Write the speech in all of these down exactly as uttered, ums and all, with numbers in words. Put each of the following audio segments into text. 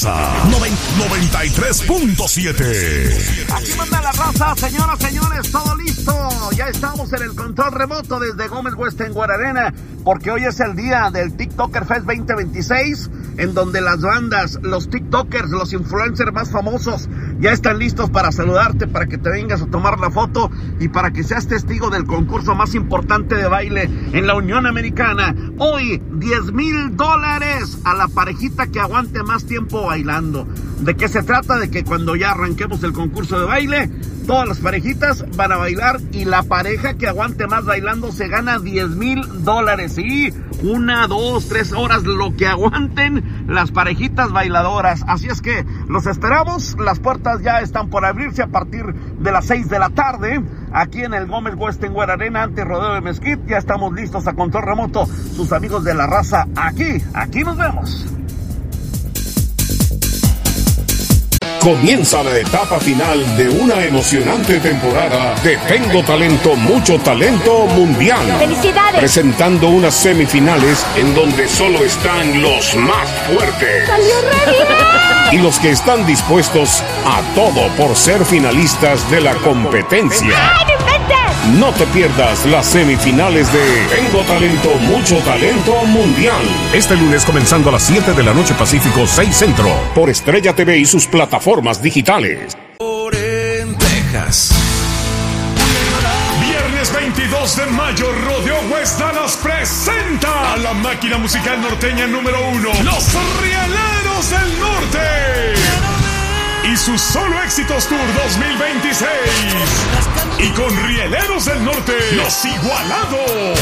noventa y tres punto siete. Aquí manda la raza, señoras, señores, todo listo. Ya estamos en el control remoto desde Gómez West en Guararena, porque hoy es el día del TikToker Fest veinte veintiséis, en donde las bandas, los TikTokers, los influencers más famosos ya están listos para saludarte, para que te vengas a tomar la foto y para que seas testigo del concurso más importante de baile en la Unión Americana. Hoy, diez mil dólares a la parejita que aguante más tiempo bailando. ¿De qué se trata? De que cuando ya arranquemos el concurso de baile, todas las parejitas van a bailar y la pareja que aguante más bailando se gana diez mil dólares. Sí, una, dos, tres horas, lo que aguanten las parejitas bailadoras. Así es que los esperamos. Las puertas ya están por abrirse a partir de las seis de la tarde. Aquí en el Gómez West en Guararena, ante Rodeo de Mesquite. Ya estamos listos a control remoto. Sus amigos de la raza, aquí, aquí nos vemos. Comienza la etapa final de una emocionante temporada de Tengo Talento, Mucho Talento Mundial. ¡Felicidades! Presentando unas semifinales en donde solo están los más fuertes. ¡Salió re bien! Y los que están dispuestos a todo por ser finalistas de la competencia. ¡Ay, no inventes! No te pierdas las semifinales de Tengo Talento, Mucho Talento Mundial. Este lunes comenzando a las siete de la noche Pacífico, seis Centro. Por Estrella T V y sus plataformas digitales. Por en Texas. Viernes veintidós de mayo, Rodeo West Dallas presenta a la máquina musical norteña número uno, Los Rieleros del Norte. Y su Solo Éxitos Tour dos mil veintiséis. Y con Rieleros del Norte, Los Igualados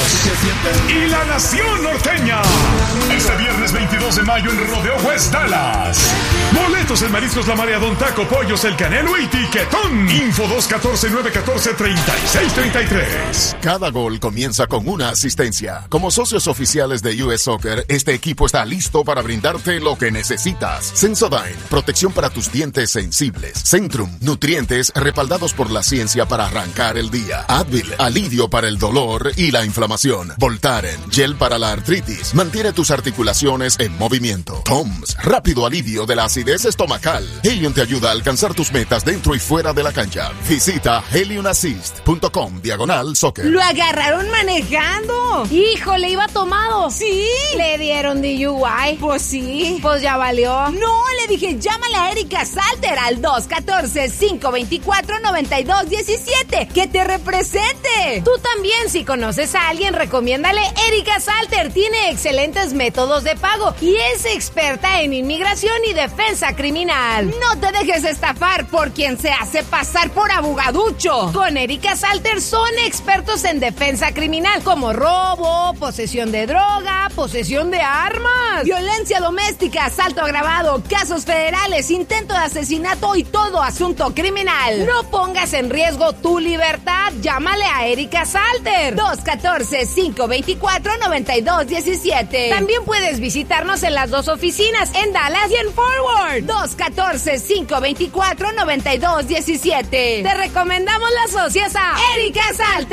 y la Nación Norteña. Este viernes veintidós de mayo en Rodeo West Dallas. Boletos en Mariscos La Marea, Don Taco, Pollos El Canelo y Tiquetón. Info dos uno cuatro, nueve uno cuatro, tres seis tres tres. Cada gol comienza con una asistencia. Como socios oficiales de U S Soccer, este equipo está listo para brindarte lo que necesitas. Sensodyne, protección para tus dientes sensibles. Centrum, nutrientes respaldados por la ciencia para arrancar el día. Advil, alivio para el dolor y la inflamación. Voltaren, gel para la artritis, mantiene tus articulaciones en movimiento. Toms, rápido alivio de la acidez estomacal. Helium te ayuda a alcanzar tus metas dentro y fuera de la cancha. Visita helium assist punto com diagonal soccer. ¡Lo agarraron manejando! ¡Híjole, iba tomado! ¿Sí? ¿Le dieron D U I? Pues sí. Pues ya valió. No, le dije, llámale a Erika Salter al dos uno cuatro, cinco dos cuatro, nueve dos uno siete. ¡Que te represente! Tú también, si conoces a alguien, recomiéndale Erika Salter. Tiene excelentes métodos de pago y es experta en inmigración y defensa criminal. No te dejes estafar por quien se hace pasar por abogaducho. Con Erika Salter son expertos en defensa criminal, como robo, posesión de droga, posesión de armas, violencia doméstica, asalto agravado, casos federales, intento de asesinato y todo asunto criminal. No pongas en riesgo tu libertad. Llámale a Erika Salter. dos uno cuatro, cinco dos cuatro, nueve dos uno siete. También puedes visitarnos en las dos oficinas, en Dallas y en Forward. dos uno cuatro, cinco dos cuatro, nueve dos uno siete. Te recomendamos las socias a Erika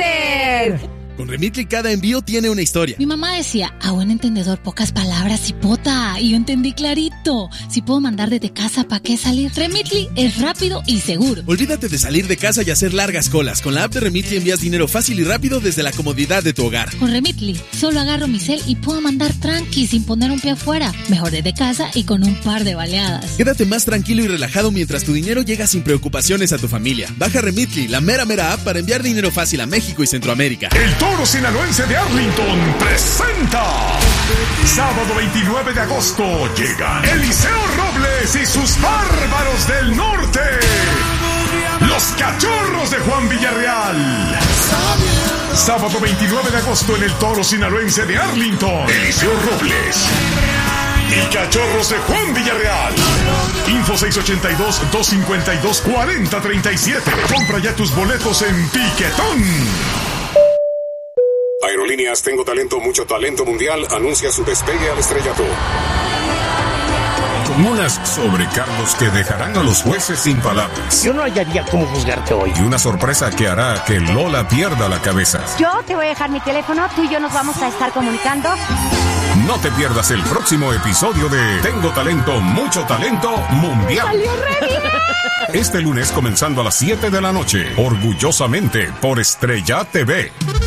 Salter. Con Remitly cada envío tiene una historia. Mi mamá decía, a buen entendedor pocas palabras, hipota. Y yo entendí clarito. Si puedo mandar desde casa, ¿para qué salir? Remitly es rápido y seguro. Olvídate de salir de casa y hacer largas colas. Con la app de Remitly envías dinero fácil y rápido desde la comodidad de tu hogar. Con Remitly solo agarro mi cel y puedo mandar tranqui sin poner un pie afuera. Mejor desde casa y con un par de baleadas. Quédate más tranquilo y relajado mientras tu dinero llega sin preocupaciones a tu familia. Baja Remitly, la mera mera app para enviar dinero fácil a México y Centroamérica. El Toro Sinaloense de Arlington presenta sábado veintinueve de agosto llega Eliseo Robles y sus Bárbaros del Norte, los Cachorros de Juan Villarreal. Sábado veintinueve de agosto en el Toro Sinaloense de Arlington, Eliseo Robles y Cachorros de Juan Villarreal. Info seis ocho dos, dos cinco dos, cuatro cero tres siete. Compra ya tus boletos en Tiquetón. Aerolíneas Tengo Talento, Mucho Talento Mundial anuncia su despegue al estrellato. Con unas sobrecargos que dejarán a los jueces sin palabras. Yo no hallaría cómo juzgarte hoy. Y una sorpresa que hará que Lola pierda la cabeza. Yo te voy a dejar mi teléfono, tú y yo nos vamos a estar comunicando. No te pierdas el próximo episodio de Tengo Talento, Mucho Talento Mundial. ¡Salió re bien! Este lunes comenzando a las siete de la noche, orgullosamente por Estrella T V.